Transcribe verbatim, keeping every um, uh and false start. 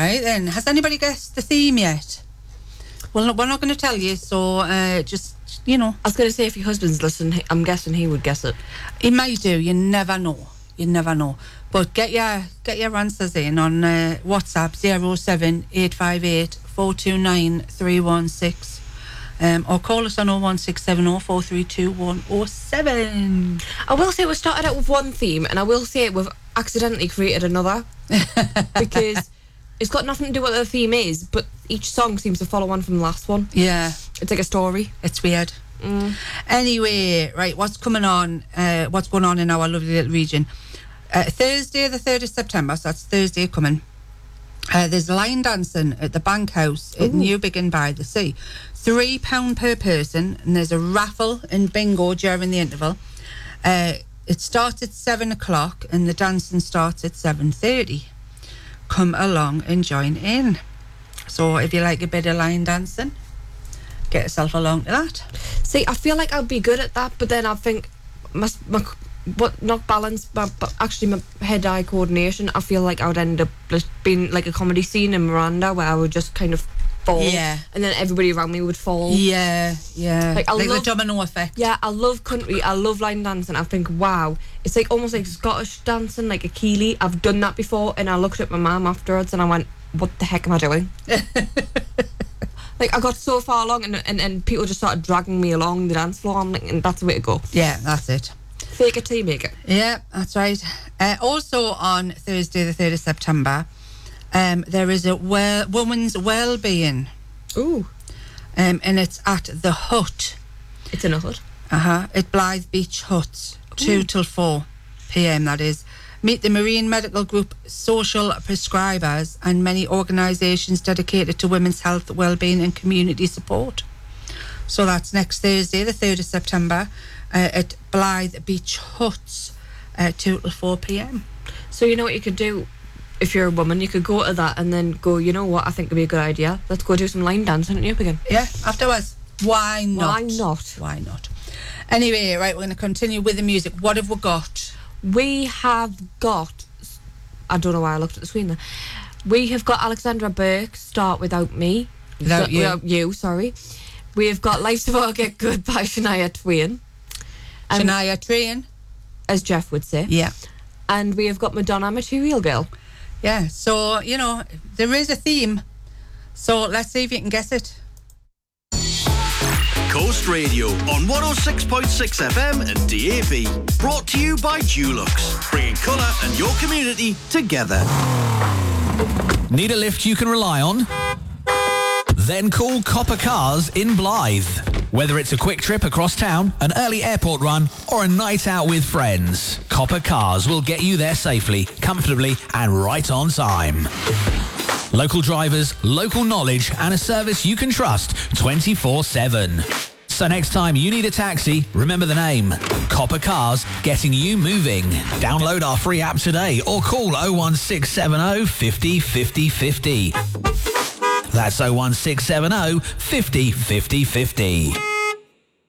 Right then, has anybody guessed the theme yet? Well, no, we're not going to tell you, so uh, just, you know. I was going to say, if your husband's listening, I'm guessing he would guess it. He might do, you never know. You never know. But get your get your answers in on uh, WhatsApp zero seven eight five eight four two nine three one six um, or call us on oh one six seven oh four three two one oh seven. I will say we started out with one theme, and I will say we've accidentally created another because it's got nothing to do with what the theme is, but each song seems to follow on from the last one. Yeah. It's like a story. It's weird. Mm. Anyway, right, what's coming on, uh, what's going on in our lovely little region? Uh, Thursday the third of September, so that's Thursday coming, uh, there's line dancing at the Bank House at Newbiggin by the Sea. Three pound per person, and there's a raffle and bingo during the interval. Uh, it starts at seven o'clock and the dancing starts at seven thirty. Come along and join in. So if you like a bit of line dancing, get yourself along to that. See, I feel like I'd be good at that, but then I think my, my what not balance, but, but actually my head-eye coordination. I feel like I would end up just being like a comedy scene in Miranda where I would just kind of fall, Yeah. and then everybody around me would fall. Yeah, yeah. Like, I like love- the domino effect. Yeah, I love country. I love line dancing. I think, wow, it's like almost like Scottish dancing, like a Keeley. I've done that before, and I looked at my mum afterwards, and I went, "What the heck am I doing?" Like, I got so far along, and, and and people just started dragging me along the dance floor. I'm like, and that's the way to go. Yeah, that's it. Fake it till you make it. Yeah, that's right. Uh, also on Thursday the third of September, um, there is a well, women's well-being. Ooh. Um, and it's at the Hut. It's in a hut. Uh-huh. At Blythe Beach Hut, two Ooh. till four p.m. that is. Meet the Marine Medical Group social prescribers and many organisations dedicated to women's health, well-being and community support. So that's next Thursday, the third of September, uh, at Blythe Beach Huts, uh, two till four p.m. So you know what you could do if you're a woman? You could go to that and then go, you know what, I think it'd be a good idea. Let's go do some line dancing at Newbiggin. Yeah, afterwards. Why not? Why not? Why not? Anyway, right, we're going to continue with the music. What have we got? We have got, I don't know why I looked at the screen there. We have got Alexandra Burke, Start Without Me. Without you. Without you, sorry. We have got Life's About to Get Good by Shania Twain. And Shania Twain. as Jeff would say. Yeah. And we have got Madonna, Material Girl. Yeah, so, you know, there is a theme. So let's see if you can guess it. Coast Radio on one oh six point six F M and D A B. Brought to you by Dulux, bringing colour and your community together. Need a lift you can rely on? Then call Copper Cars in Blythe. Whether it's a quick trip across town, an early airport run, or a night out with friends, Copper Cars will get you there safely, comfortably, and right on time. Local drivers, local knowledge, and a service you can trust twenty-four seven. So next time you need a taxi, remember the name. Copper Cars, getting you moving. Download our free app today or call oh one six seven oh five oh five oh five oh. That's oh one six seven oh five oh five oh five oh.